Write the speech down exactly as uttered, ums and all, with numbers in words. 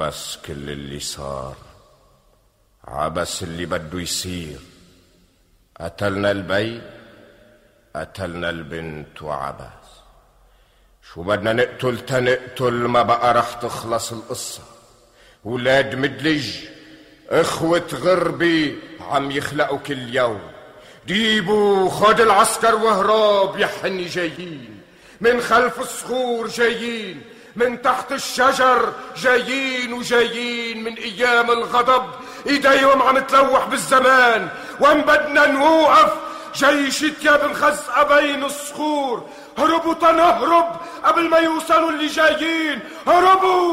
بس كل اللي صار عبس اللي بده يصير. قتلنا البي، قتلنا البنت وعبس. شو بدنا نقتل تنقتل، ما بقى رح تخلص القصة. ولاد مدلج اخوة غربي عم يخلقوا كل يوم. ديبو خد العسكر وهراب، يا حني جايين من خلف الصخور، جايين من تحت الشجر، جايين وجايين من ايام الغضب. ايديهم عم تلوح بالزمان، وان بدنا نوقف جيش تياب مخزقة بين الصخور. هربوا تنهرب قبل ما يوصلوا اللي جايين، هربوا.